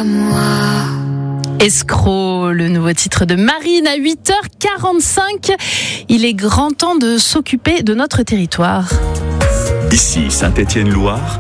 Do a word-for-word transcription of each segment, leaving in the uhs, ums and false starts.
moi. Escroc, le nouveau titre de Marine à huit heures quarante-cinq. Il est grand temps de s'occuper de notre territoire. Ici Saint-Étienne-Loire.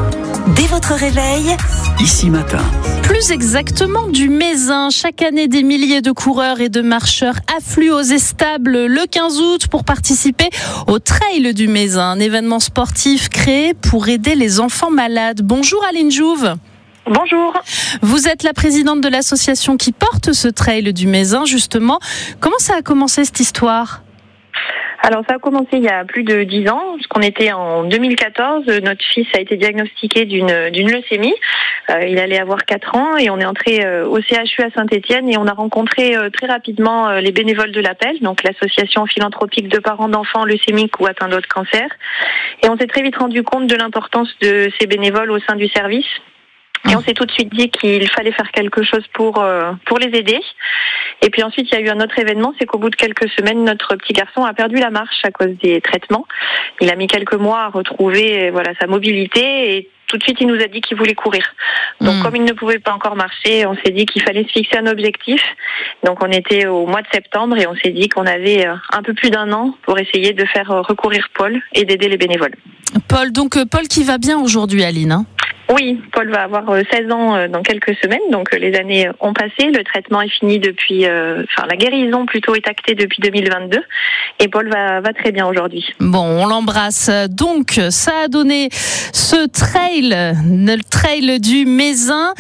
Dès votre réveil, Ici Matin. Plus exactement du Mézin. Chaque année, des milliers de coureurs et de marcheurs affluent aux Estables le quinze août pour participer au Trail du Mézin, un événement sportif créé pour aider les enfants malades. Bonjour Aline Jouve. Bonjour. Vous êtes la présidente de l'association qui porte ce Trail du Mézin, justement. Comment ça a commencé cette histoire ? Alors ça a commencé il y a plus de dix ans, parce qu'on était en deux mille quatorze, notre fils a été diagnostiqué d'une, d'une leucémie, euh, il allait avoir quatre ans et on est entré euh, au C H U à Saint-Étienne et on a rencontré euh, très rapidement euh, les bénévoles de l'Appel, donc l'association philanthropique de parents d'enfants leucémiques ou atteints d'autres cancers, et on s'est très vite rendu compte de l'importance de ces bénévoles au sein du service. Et on s'est tout de suite dit qu'il fallait faire quelque chose pour euh, pour les aider. Et puis ensuite, il y a eu un autre événement, c'est qu'au bout de quelques semaines, notre petit garçon a perdu la marche à cause des traitements. Il a mis quelques mois à retrouver voilà sa mobilité et tout de suite, il nous a dit qu'il voulait courir. Donc, mmh. comme il ne pouvait pas encore marcher, on s'est dit qu'il fallait se fixer un objectif. Donc, on était au mois de septembre et on s'est dit qu'on avait un peu plus d'un an pour essayer de faire recourir Paul et d'aider les bénévoles. Paul, donc Paul qui va bien aujourd'hui, Aline, hein ? Oui, Paul va avoir seize ans dans quelques semaines, donc les années ont passé, le traitement est fini depuis, euh, enfin la guérison plutôt est actée depuis deux mille vingt-deux et Paul va, va très bien aujourd'hui. Bon, on l'embrasse. Donc, ça a donné ce trail, le trail du Mézin.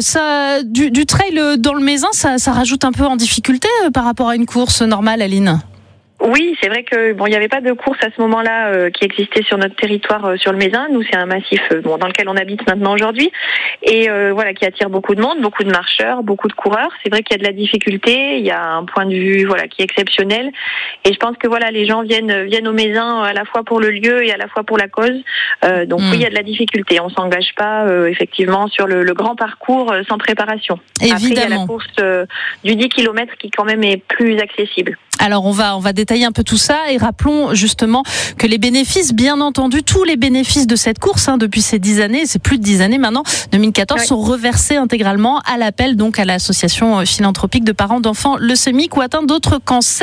Ça, du, du trail dans le Mézin, ça, ça rajoute un peu en difficulté par rapport à une course normale, Aline ? Oui, c'est vrai que bon, il n'y avait pas de course à ce moment-là euh, qui existait sur notre territoire euh, sur le Mézin. Nous, c'est un massif euh, bon dans lequel on habite maintenant aujourd'hui et euh, voilà qui attire beaucoup de monde, beaucoup de marcheurs, beaucoup de coureurs. C'est vrai qu'il y a de la difficulté, il y a un point de vue voilà qui est exceptionnel et je pense que voilà les gens viennent viennent au Mézin à la fois pour le lieu et à la fois pour la cause. Euh, donc mmh. oui, il y a de la difficulté. On s'engage pas euh, effectivement sur le, le grand parcours euh, sans préparation. Évidemment. Après, il y a la course euh, du dix kilomètres qui quand même est plus accessible. Alors on va on va détailler un peu tout ça et rappelons justement que les bénéfices, bien entendu, tous les bénéfices de cette course hein, depuis ces dix années, c'est plus de dix années maintenant, deux mille quatorze, oui. sont reversés intégralement à l'appel donc à l'association philanthropique de parents d'enfants leucémiques ou atteints d'autres cancers.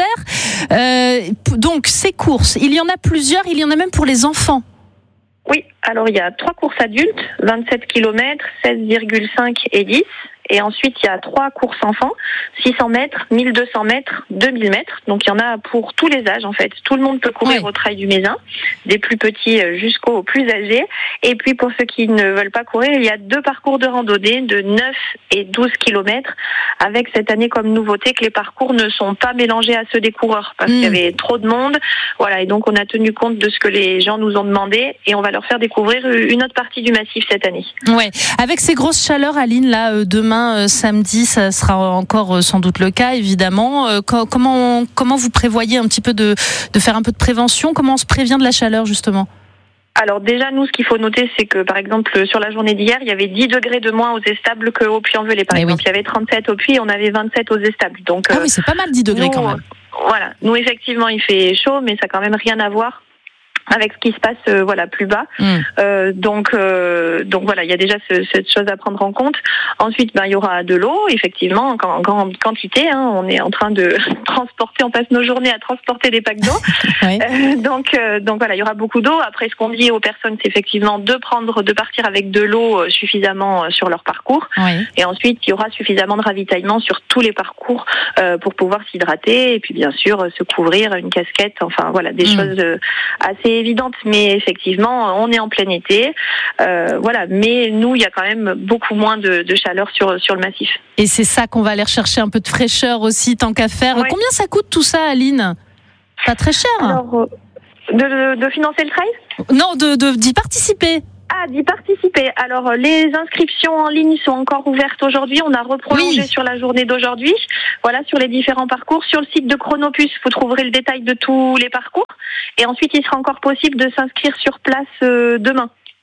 Euh, donc ces courses, il y en a plusieurs, il y en a même pour les enfants. Oui, alors il y a trois courses adultes, vingt-sept kilomètres, seize virgule cinq et dix. Et ensuite, il y a trois courses enfants, six cents mètres, mille deux cents mètres, deux mille mètres. Donc, il y en a pour tous les âges, en fait. Tout le monde peut courir oui. au Trail du Mézin, des plus petits jusqu'aux plus âgés. Et puis, pour ceux qui ne veulent pas courir, il y a deux parcours de randonnée de neuf et douze kilomètres, avec cette année comme nouveauté que les parcours ne sont pas mélangés à ceux des coureurs, parce mmh. qu'il y avait trop de monde. Voilà, et donc, on a tenu compte de ce que les gens nous ont demandé, et on va leur faire découvrir une autre partie du massif cette année. Ouais, avec ces grosses chaleurs, Aline, là, euh, demain, Euh, samedi, ça sera encore euh, sans doute le cas, évidemment. Euh, co- comment, comment vous prévoyez un petit peu de, de faire un peu de prévention ? Comment on se prévient de la chaleur, justement ? Alors déjà, nous, ce qu'il faut noter, c'est que, par exemple, sur la journée d'hier, il y avait dix degrés de moins aux Estables qu'au Puy-en-Velay. Par Et exemple, oui. il y avait trente-sept au Puy et on avait vingt-sept aux Estables. Donc, ah euh, oui, c'est pas mal dix degrés nous, quand même. Voilà. Nous, effectivement, il fait chaud, mais ça n'a quand même rien à voir avec ce qui se passe euh, voilà plus bas. Mmh. Euh, donc euh, donc voilà, il y a déjà ce, cette chose à prendre en compte. Ensuite, ben il y aura de l'eau, effectivement, en, en grande quantité. Hein, on est en train de transporter, on passe nos journées à transporter des packs d'eau. oui. euh, donc euh, donc voilà, il y aura beaucoup d'eau. Après, ce qu'on dit aux personnes, c'est effectivement de prendre, de partir avec de l'eau suffisamment sur leur parcours. Oui. Et ensuite, il y aura suffisamment de ravitaillement sur tous les parcours euh, pour pouvoir s'hydrater et puis bien sûr se couvrir, une casquette. Enfin voilà, des mmh. choses euh, assez évidente, mais effectivement, on est en plein été, euh, voilà. Mais nous, il y a quand même beaucoup moins de, de chaleur sur sur le massif. Et c'est ça qu'on va aller rechercher un peu de fraîcheur aussi, tant qu'à faire. Ouais. Combien ça coûte tout ça, Aline ? Pas très cher. Alors, euh, de, de, de financer le trail ? Non, de, de d'y participer. Ah, d'y participer. Alors, les inscriptions en ligne sont encore ouvertes aujourd'hui. On a reprolongé oui. sur la journée d'aujourd'hui. Voilà, sur les différents parcours. Sur le site de Chronopus, vous trouverez le détail de tous les parcours. Et ensuite, il sera encore possible de s'inscrire sur place euh, demain.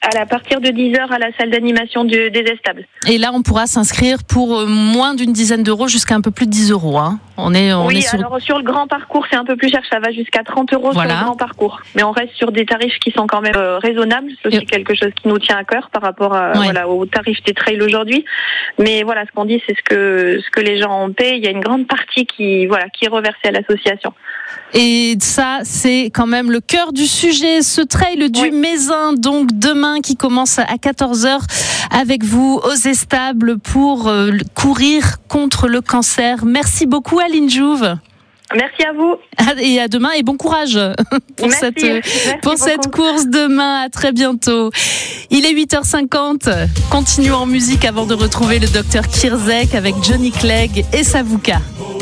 à la partir de dix heures à la salle d'animation du, des Estables. Et là, on pourra s'inscrire pour euh, moins d'une dizaine d'euros jusqu'à un peu plus de dix euros. Hein. On est, on oui, est sur... alors sur le grand parcours, c'est un peu plus cher, ça va jusqu'à trente euros voilà. sur le grand parcours. Mais on reste sur des tarifs qui sont quand même euh, raisonnables. C'est aussi Et... quelque chose qui nous tient à cœur par rapport à, ouais. voilà, aux tarifs des trails aujourd'hui. Mais voilà, ce qu'on dit, c'est ce que, ce que les gens en paient. Il y a une grande partie qui, voilà, qui est reversée à l'association. Et ça, c'est quand même le cœur du sujet, ce trail du oui. Mézin, donc demain, qui commence à quatorze heures avec vous aux Estables pour euh, courir contre le cancer. Merci beaucoup Aline Jouve. Merci à vous. Et à demain et bon courage pour Merci. cette, Merci pour cette course demain. À très bientôt. Il est huit heures cinquante. Continuons en musique avant de retrouver le docteur Kirzek avec Johnny Clegg et Savuka.